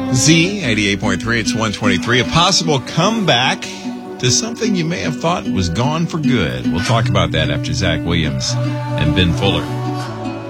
Z 88.3, it's 123. A possible comeback to something you may have thought was gone for good. We'll talk about that after Zach Williams and Ben Fuller.